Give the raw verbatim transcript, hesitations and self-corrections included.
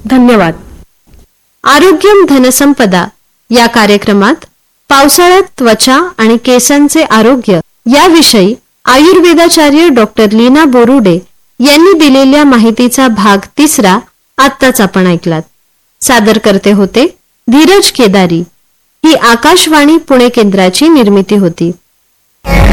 धन्यवाद. आरोग्यम धनसंपदा या कार्यक्रमात पावसाळ्यात त्वचा आणि केसांचे आरोग्य याविषयी आयुर्वेदाचार्य डॉक्टर लीना बोरुडे यांनी दिलेल्या माहितीचा भाग तिसरा आत्ताच आपण ऐकलात. सादर करते होते धीरज केदारी. ही आकाशवाणी पुणे केंद्राची निर्मिती होती.